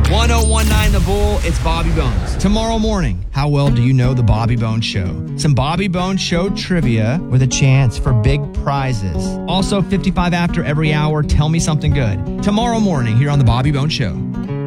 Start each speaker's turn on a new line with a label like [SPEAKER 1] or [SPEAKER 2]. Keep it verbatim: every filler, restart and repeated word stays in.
[SPEAKER 1] one oh one nine The Bull, it's Bobby Bones. Tomorrow morning, how well do you know the Bobby Bones Show? Some Bobby Bones Show trivia with a chance for big prizes. Also, fifty-five after every hour, tell me something good. Tomorrow morning here on the Bobby Bones Show.